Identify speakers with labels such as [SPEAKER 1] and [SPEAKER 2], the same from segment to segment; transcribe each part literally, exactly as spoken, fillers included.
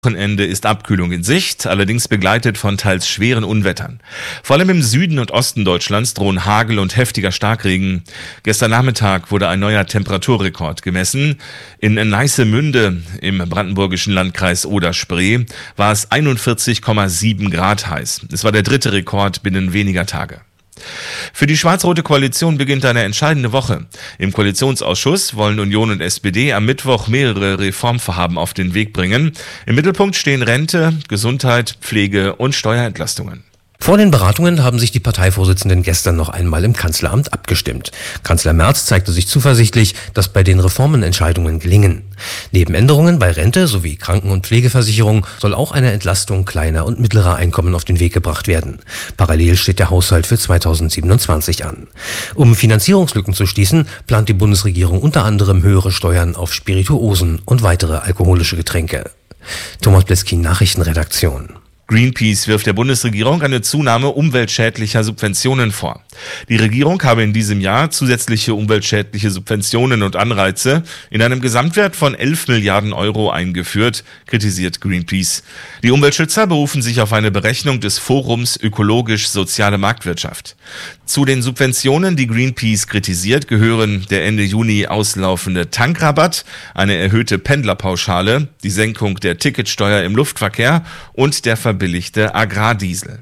[SPEAKER 1] Wochenende ist Abkühlung in Sicht, allerdings begleitet von teils schweren Unwettern. Vor allem im Süden und Osten Deutschlands drohen Hagel und heftiger Starkregen. Gestern Nachmittag wurde ein neuer Temperaturrekord gemessen. In Neissemünde im brandenburgischen Landkreis Oder-Spree war es einundvierzig Komma sieben Grad heiß. Es war der dritte Rekord binnen weniger Tage. Für die schwarz-rote Koalition beginnt eine entscheidende Woche. Im Koalitionsausschuss wollen Union und S P D am Mittwoch mehrere Reformvorhaben auf den Weg bringen. Im Mittelpunkt stehen Rente, Gesundheit, Pflege und Steuerentlastungen.
[SPEAKER 2] Vor den Beratungen haben sich die Parteivorsitzenden gestern noch einmal im Kanzleramt abgestimmt. Kanzler Merz zeigte sich zuversichtlich, dass bei den Reformen Entscheidungen gelingen. Neben Änderungen bei Rente sowie Kranken- und Pflegeversicherung soll auch eine Entlastung kleiner und mittlerer Einkommen auf den Weg gebracht werden. Parallel steht der Haushalt für zweitausendsiebenundzwanzig an. Um Finanzierungslücken zu schließen, plant die Bundesregierung unter anderem höhere Steuern auf Spirituosen und weitere alkoholische Getränke. Thomas Bleskin, Nachrichtenredaktion.
[SPEAKER 1] Greenpeace wirft der Bundesregierung eine Zunahme umweltschädlicher Subventionen vor. Die Regierung habe in diesem Jahr zusätzliche umweltschädliche Subventionen und Anreize in einem Gesamtwert von elf Milliarden Euro eingeführt, kritisiert Greenpeace. Die Umweltschützer berufen sich auf eine Berechnung des Forums Ökologisch-Soziale Marktwirtschaft. Zu den Subventionen, die Greenpeace kritisiert, gehören der Ende Juni auslaufende Tankrabatt, eine erhöhte Pendlerpauschale, die Senkung der Ticketsteuer im Luftverkehr und der verbilligte Agrardiesel.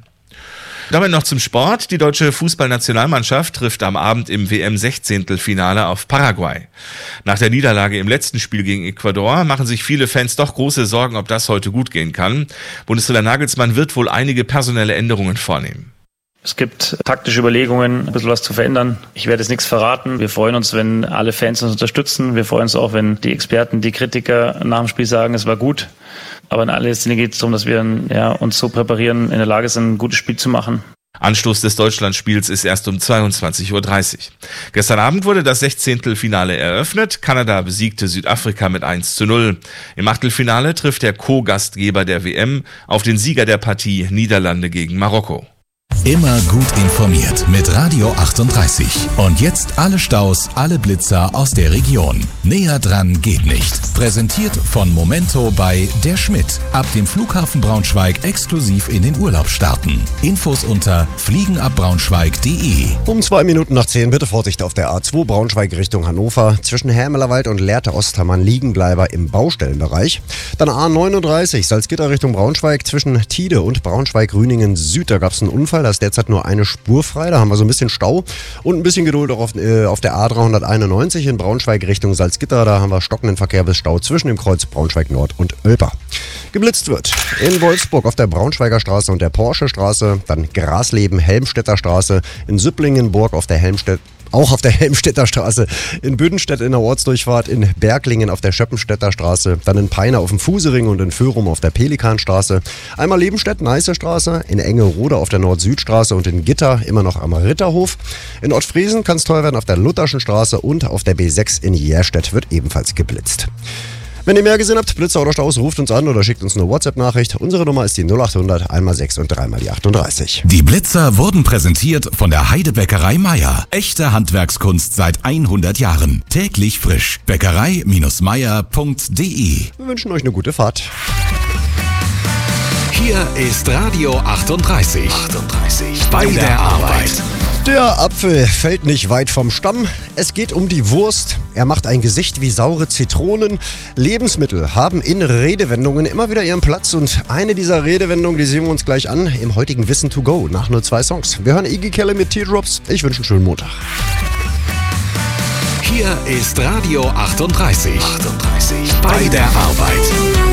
[SPEAKER 1] Damit noch zum Sport. Die deutsche Fußballnationalmannschaft trifft am Abend im W M-Sechzehntelfinale auf Paraguay. Nach der Niederlage im letzten Spiel gegen Ecuador machen sich viele Fans doch große Sorgen, ob das heute gut gehen kann. Bundestrainer Nagelsmann wird wohl einige personelle Änderungen vornehmen.
[SPEAKER 3] Es gibt taktische Überlegungen, ein bisschen was zu verändern. Ich werde jetzt nichts verraten. Wir freuen uns, wenn alle Fans uns unterstützen. Wir freuen uns auch, wenn die Experten, die Kritiker nach dem Spiel sagen, es war gut. Aber in allererster Linie geht es darum, dass wir ja, uns so präparieren, in der Lage sind, ein gutes Spiel zu machen.
[SPEAKER 1] Anstoß des Deutschlandspiels ist erst um zweiundzwanzig Uhr dreißig. Gestern Abend wurde das Sechzehntelfinale eröffnet. Kanada besiegte Südafrika mit eins zu null. Im Achtelfinale trifft der Co-Gastgeber der W M auf den Sieger der Partie Niederlande gegen Marokko.
[SPEAKER 4] Immer gut informiert mit Radio achtunddreißig. Und jetzt alle Staus, alle Blitzer aus der Region. Näher dran geht nicht. Präsentiert von Momento bei Der Schmidt. Ab dem Flughafen Braunschweig exklusiv in den Urlaub starten. Infos unter fliegenabbraunschweig punkt de.
[SPEAKER 5] Um zwei Minuten nach zehn bitte Vorsicht auf der A zwei Braunschweig Richtung Hannover. Zwischen Hämelerwald und Lehrte-Ostermann Liegenbleiber im Baustellenbereich. Dann A neununddreißig Salzgitter Richtung Braunschweig. Zwischen Tide und Braunschweig-Rüningen Süd. Da gab es einen Unfall. Da ist derzeit nur eine Spur frei. Da haben wir so ein bisschen Stau und ein bisschen Geduld auch auf, äh, auf der A dreihunderteinundneunzig in Braunschweig Richtung Salzgitter. Da haben wir stockenden Verkehr bis Stau zwischen dem Kreuz Braunschweig Nord und Oelper. Geblitzt wird in Wolfsburg auf der Braunschweiger Straße und der Porsche Straße. Dann Grasleben Helmstedter Straße. In Süpplingenburg auf der Helmstedt Auch auf der Helmstedter Straße, in Büdenstedt in der Ortsdurchfahrt, in Berglingen auf der Schöppenstädter Straße, dann in Peine auf dem Fusering und in Föhrum auf der Pelikanstraße, einmal Lebenstedt, Neiße Straße, in Engerode auf der Nord-Süd-Straße und in Gitter immer noch am Ritterhof. In Ottfriesen kann es teuer werden auf der Lutherschen Straße und auf der B sechs in Järstedt wird ebenfalls geblitzt. Wenn ihr mehr gesehen habt, Blitzer oder Staus, ruft uns an oder schickt uns eine WhatsApp-Nachricht. Unsere Nummer ist die null achthundert einmal sechs und dreimal die achtunddreißig.
[SPEAKER 4] Die Blitzer wurden präsentiert von der Heidebäckerei Meier. Echte Handwerkskunst seit hundert Jahren. Täglich frisch. Bäckerei Meier punkt de.
[SPEAKER 5] Wir wünschen euch eine gute Fahrt.
[SPEAKER 4] Hier ist Radio achtunddreißig. achtunddreißig. Bei der Arbeit.
[SPEAKER 5] Der Apfel fällt nicht weit vom Stamm. Es geht um die Wurst. Er macht ein Gesicht wie saure Zitronen. Lebensmittel haben in Redewendungen immer wieder ihren Platz. Und eine dieser Redewendungen, die sehen wir uns gleich an im heutigen Wissen to go nach nur zwei Songs. Wir hören Iggy Kelly mit Teardrops. Ich wünsche einen schönen Montag.
[SPEAKER 4] Hier ist Radio achtunddreißig. achtunddreißig. Bei der Arbeit.